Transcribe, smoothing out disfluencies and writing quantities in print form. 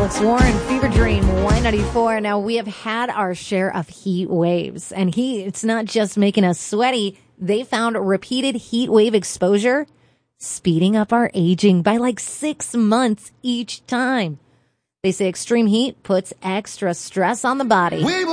Alex Warren, Fever Dream, Y94. Now, we have had our share of heat waves, and it's not just making us sweaty. They found repeated heat wave exposure speeding up our aging by like 6 months each time. They say extreme heat puts extra stress on the body.